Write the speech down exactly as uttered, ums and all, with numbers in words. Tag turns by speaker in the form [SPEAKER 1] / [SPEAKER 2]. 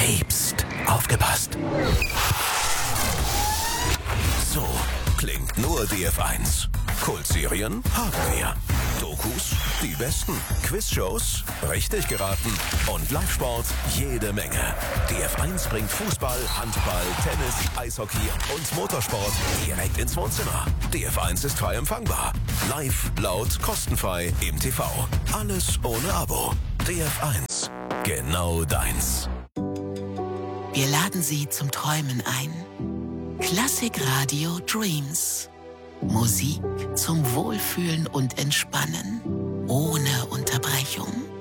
[SPEAKER 1] Hey, psst, aufgepasst. So klingt nur D F eins. Kultserien haben wir. Dokus, die besten. Quizshows, richtig geraten. Und Live-Sport, jede Menge. D F eins bringt Fußball, Handball, Tennis, Eishockey und Motorsport direkt ins Wohnzimmer. D F eins ist frei empfangbar. Live, laut, kostenfrei im T V. Alles ohne Abo. D F eins. Genau deins.
[SPEAKER 2] Wir laden Sie zum Träumen ein. Klassikradio Dreams. Musik zum Wohlfühlen und Entspannen. Ohne Unterbrechung.